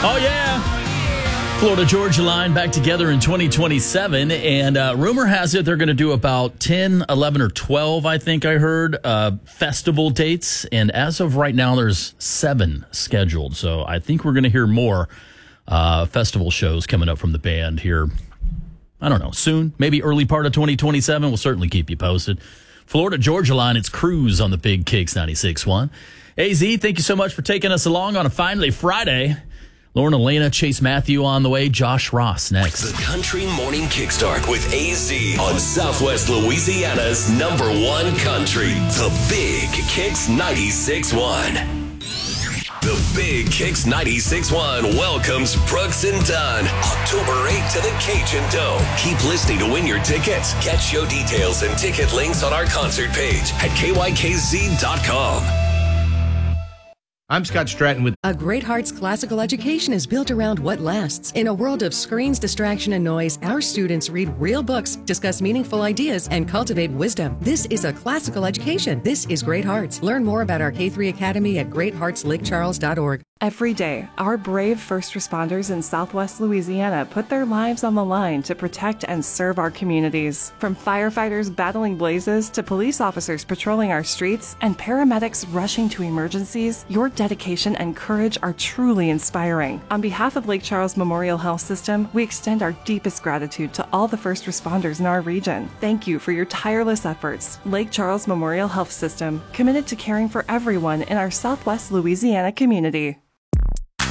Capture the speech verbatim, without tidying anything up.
Oh, yeah. Florida-Georgia line back together in twenty twenty-seven. And uh, rumor has it they're going to do about ten, eleven, or twelve, I think I heard, uh, festival dates. And as of right now, there's seven scheduled. So I think we're going to hear more uh, festival shows coming up from the band here. I don't know, soon, maybe early part of twenty twenty-seven. We'll certainly keep you posted. Florida-Georgia line, it's Cruise on the Big Kicks ninety-six point one. A Z, thank you so much for taking us along on a finally Friday. Lauren Elena, Chase Matthew on the way. Josh Ross next. The Country Morning Kickstart with A Z on Southwest Louisiana's number one country. The Big Kicks ninety-six point one. The Big Kicks ninety-six point one welcomes Brooks and Dunn. October eighth to the Cajun Dome. Keep listening to win your tickets. Get show details and ticket links on our concert page at K Y K Z dot com. I'm Scott Stratton with A Great Hearts Classical Education is built around what lasts. In a world of screens, distraction, and noise, our students read real books, discuss meaningful ideas, and cultivate wisdom. This is a classical education. This is Great Hearts. Learn more about our K three Academy at great hearts lake charles dot org. Every day, our brave first responders in Southwest Louisiana put their lives on the line to protect and serve our communities. From firefighters battling blazes to police officers patrolling our streets and paramedics rushing to emergencies, your dedication and courage are truly inspiring. On behalf of Lake Charles Memorial Health System, we extend our deepest gratitude to all the first responders in our region. Thank you for your tireless efforts. Lake Charles Memorial Health System, committed to caring for everyone in our Southwest Louisiana community.